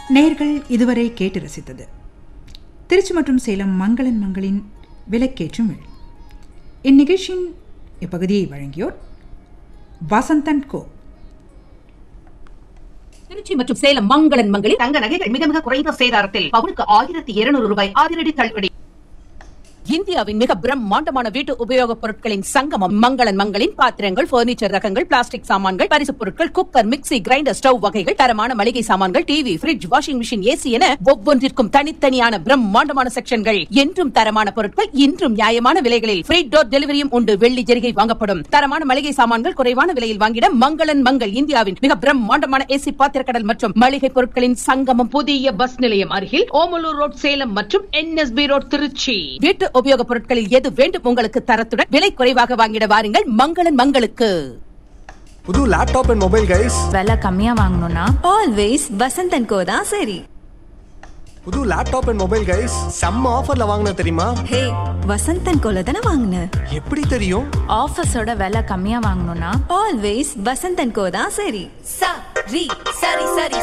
நேயர்கள் இதுவரை கேட்டு ரசித்தது திருச்சி மற்றும் சேலம் மங்களன் மங்களின் விலக்கேற்றும் விழா. இந்நிகழ்ச்சியின் இப்பகுதியை வழங்கியோர் வசந்தன் கோ. திருச்சி மற்றும் சேலம் மங்களன் மங்களில் தங்க நகைகள் மிக மிக குறைந்த சேதாரத்தில் பவுனுக்கு 1200 ரூபாய் அதிரடி தள்ளுபடி. இந்தியாவின் மிக பிரம்மாண்டமான வீட்டு உபயோகப் பொருட்களின் சங்கமம் மங்களன் மங்களின் பாத்திரங்கள், பர்னிச்சர் ரகங்கள், பிளாஸ்டிக் சாமான்கள், பரிசுப் பொருட்கள், குக்கர், மிக்ஸி, கிரைண்டர், ஸ்டவ் வகைகள், தரமான மளிகை சாமான்கள், TV, fridge, washing machine, AC என ஒவ்வொன்றிற்கும் தனித்தனியான பிரம்மாண்டமான செக்ஷன்கள். என்றும் தரமான பொருட்கள், இன்றும் நியாயமான விலைகளில் ஃப்ரீ டோர் டெலிவரியும் உண்டு. வெள்ளி ஜெரிகை வாங்கப்படும். தரமான மளிகை சாமான்கள் குறைவான விலையில் வாங்கிட மங்களன் மங்கள். இந்தியாவின் மிக பிரம்மாண்டமான ஏசி பாத்திரக்கடல் மற்றும் மளிகை பொருட்களின் சங்கமம். புதிய பஸ் நிலையம் அருகில் ஓமலூர் ரோட் சேலம் மற்றும் NSB ரோட் திருச்சி. வீட்டு உபயோகப் பொருட்களில் எது வேண்டும் உங்களுக்கு தரத்துடன் விலை குறைவாக வாங்கிட வாருங்கள் மங்களன் மங்களுக்கு. புது லேப்டாப் அண்ட் மொபைல் கைஸ் விலை கம்மியா வாங்கணும்னா ஆல்வேஸ் வசந்தன் கோ தான் சரி. புது லேப்டாப் அண்ட் மொபைல் கைஸ் செம்ம ஆஃபர்ல வாங்குன தெரியுமா? ஹே, வசந்தன் கோல தான வாங்குன. எப்படி தெரியும்? ஆஃபர்ஸோட விலை கம்மியா வாங்கணும்னா ஆல்வேஸ் வசந்தன் கோ தான் சரி. சரி சரி சரி